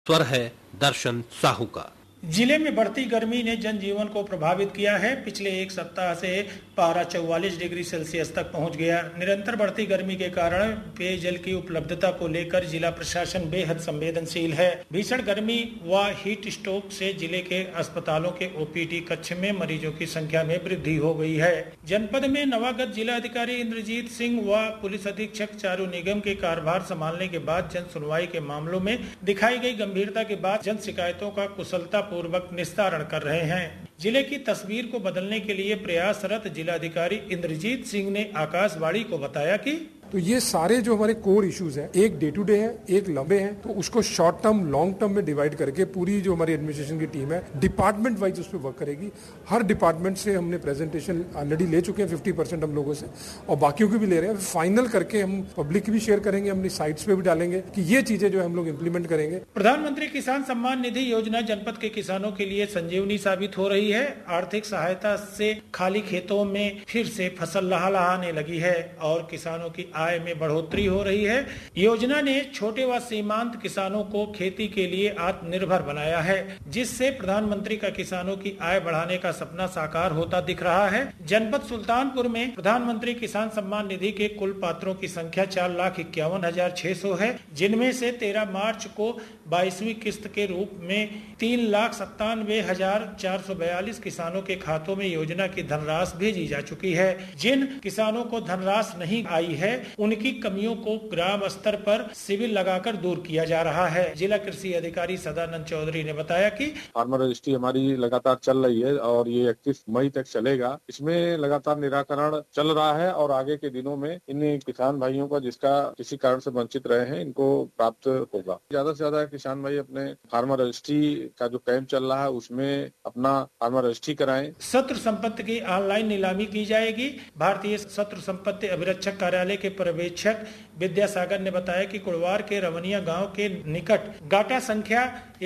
स्वर है दर्शन साहू का। जिले में बढ़ती गर्मी ने जनजीवन को प्रभावित किया है। पिछले एक सप्ताह से पारा 44 डिग्री सेल्सियस तक पहुंच गया। निरंतर बढ़ती गर्मी के कारण पेयजल की उपलब्धता को लेकर जिला प्रशासन बेहद संवेदनशील है। भीषण गर्मी व हीट स्ट्रोक से जिले के अस्पतालों के ओपीडी कक्ष में मरीजों की संख्या में वृद्धि हो गई है। जनपद में नवागत जिला अधिकारी इंद्रजीत सिंह व पुलिस अधीक्षक चारू निगम के कार्यभार संभालने के बाद जन सुनवाई के मामलों में दिखाई गई गंभीरता के बाद जन शिकायतों का कुशलता पूर्वक निस्तारण कर रहे हैं। जिले की तस्वीर को बदलने के लिए प्रयासरत जिलाधिकारी इंद्रजीत सिंह ने आकाशवाणी को बताया कि तो ये सारे जो हमारे कोर इश्यूज हैं, एक डे टू डे है, एक लंबे हैं, तो उसको शॉर्ट टर्म लॉन्ग टर्म में डिवाइड करके पूरी जो हमारी एडमिनिस्ट्रेशन की टीम है डिपार्टमेंट वाइज उस पर वर्क करेगी। हर डिपार्टमेंट से हमने प्रेजेंटेशन ऑलरेडी ले चुके हैं 50% हम लोगों से, और बाकियों की भी ले रहे हैं। फाइनल करके हम पब्लिक की भी शेयर करेंगे, अपनी साइट्स पे भी डालेंगे कि ये चीजें जो हम लोग इम्प्लीमेंट करेंगे। प्रधानमंत्री किसान सम्मान निधि योजना जनपद के किसानों के लिए संजीवनी साबित हो रही है। आर्थिक सहायता से खाली खेतों में फिर से फसल लहलहाने लगी है और किसानों की आय में बढ़ोतरी हो रही है। योजना ने छोटे व सीमांत किसानों को खेती के लिए आत्मनिर्भर बनाया है, जिससे प्रधानमंत्री का किसानों की आय बढ़ाने का सपना साकार होता दिख रहा है। जनपद सुल्तानपुर में प्रधानमंत्री किसान सम्मान निधि के कुल पात्रों की संख्या 4,51,600 है, जिनमें से 13 मार्च को 22वीं किस्त के रूप में 3,97,442 किसानों के खातों में योजना की धनराशि भेजी जा चुकी है। जिन किसानों को धनराशि नहीं आई है, उनकी कमियों को ग्राम स्तर पर शिविर लगाकर दूर किया जा रहा है। जिला कृषि अधिकारी सदानंद चौधरी ने बताया कि फार्मर रजिस्ट्री हमारी लगातार चल रही है और ये 31 मई तक चलेगा। इसमें लगातार निराकरण चल रहा है और आगे के दिनों में इन किसान भाइयों का जिसका किसी कारण से वंचित रहे हैं, इनको प्राप्त होगा। ज्यादा से ज्यादा किसान भाई अपने फार्मर रजिस्ट्री का जो कैंप चल रहा है उसमें अपना फार्मर रजिस्ट्री कराएं। शत्रु संपत्ति की ऑनलाइन नीलामी की जाएगी। भारतीय शत्रु संपत्ति अभिरक्षक कार्यालय के पर्यवेक्षक विद्यासागर ने बताया कि कुड़वार के रवनिया गांव के निकट गाटा संख्या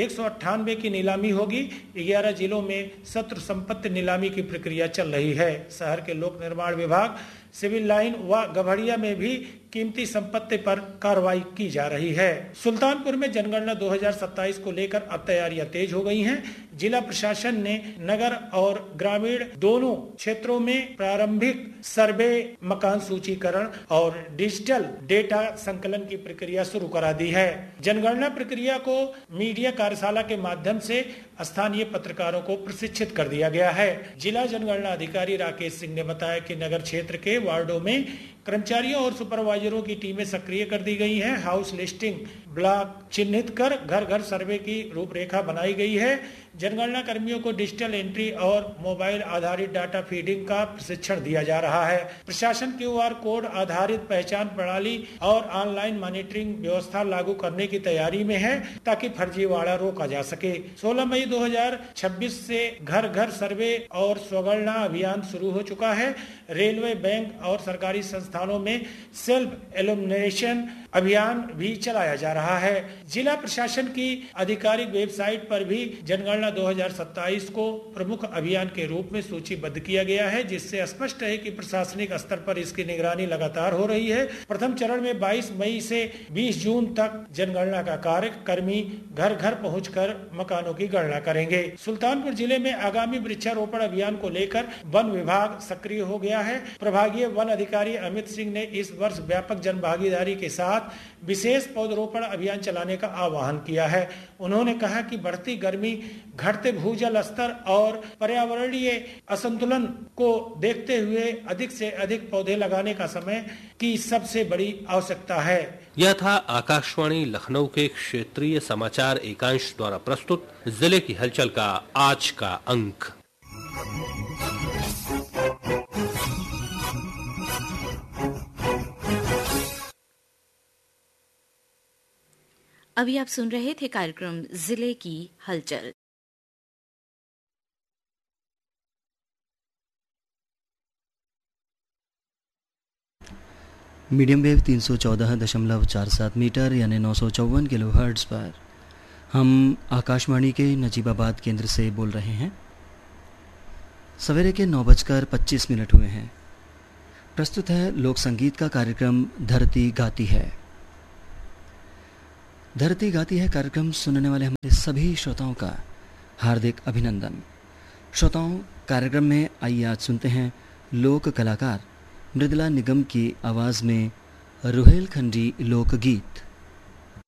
198 की नीलामी होगी। 11 जिलों में शत्रु संपत्ति नीलामी की प्रक्रिया चल रही है। शहर के लोक निर्माण विभाग, सिविल लाइन व गभड़िया में भी कीमती संपत्ति पर कार्रवाई की जा रही है। सुल्तानपुर में जनगणना 2027 को लेकर अब तैयारियां तेज हो गई हैं। जिला प्रशासन ने नगर और ग्रामीण दोनों क्षेत्रों में प्रारंभिक सर्वे, मकान सूचीकरण और डिजिटल डेटा संकलन की प्रक्रिया शुरू करा दी है। जनगणना प्रक्रिया को मीडिया कार्यशाला के माध्यम से स्थानीय पत्रकारों को प्रशिक्षित कर दिया गया है। जिला जनगणना अधिकारी राकेश सिंह ने बताया कि नगर क्षेत्र के वार्डों में कर्मचारियों और सुपरवाइजरों की टीमें सक्रिय कर दी गई हैं। हाउस लिस्टिंग ब्लॉक चिन्हित कर घर घर सर्वे की रूपरेखा बनाई गई है। जनगणना कर्मियों को डिजिटल एंट्री और मोबाइल आधारित डाटा फीडिंग का प्रशिक्षण दिया जा रहा है। प्रशासन क्यूआर कोड आधारित पहचान प्रणाली और ऑनलाइन मॉनिटरिंग व्यवस्था लागू करने की तैयारी में है, ताकि फर्जीवाड़ा रोका जा सके। 16 मई 2026 से घर घर सर्वे और स्वगणना अभियान शुरू हो चुका है। रेलवे, बैंक और सरकारी संस्थानों में सेल्फ एलिमिनेशन अभियान भी चलाया जा रहा है। जिला प्रशासन की आधिकारिक वेबसाइट पर भी जनगणना 2027 को प्रमुख अभियान के रूप में सूचीबद्ध किया गया है, जिससे स्पष्ट है कि प्रशासनिक स्तर पर इसकी निगरानी लगातार हो रही है। प्रथम चरण में 22 मई से 20 जून तक जनगणना का कार्य कर्मी घर घर पहुंचकर मकानों की गणना करेंगे। सुल्तानपुर जिले में आगामी वृक्षारोपण अभियान को लेकर वन विभाग सक्रिय हो गया है। प्रभागीय वन अधिकारी अमित सिंह ने इस वर्ष व्यापक जन भागीदारी के साथ विशेष पौधरोपण अभियान चलाने का आह्वान किया है। उन्होंने कहा कि बढ़ती गर्मी, घटते भूजल स्तर और पर्यावरणीय असंतुलन को देखते हुए अधिक से अधिक पौधे लगाने का समय की सबसे बड़ी आवश्यकता है। यह था आकाशवाणी लखनऊ के क्षेत्रीय समाचार एकांश द्वारा प्रस्तुत जिले की हलचल का आज का अंक। अभी आप सुन रहे थे कार्यक्रम जिले की हलचल। मीडियम वेव 314.47 मीटर यानी 954 किलोहर्ट्ज पर हम आकाशवाणी के नजीबाबाद केंद्र से बोल रहे हैं। सवेरे के 9:25 हुए हैं। प्रस्तुत है लोक संगीत का कार्यक्रम धरती गाती है। धरती गाती है कार्यक्रम सुनने वाले हमारे सभी श्रोताओं का हार्दिक अभिनंदन। श्रोताओं, कार्यक्रम में आइए आज सुनते हैं लोक कलाकार मृदुला निगम की आवाज़ में रुहेलखंडी लोकगीत।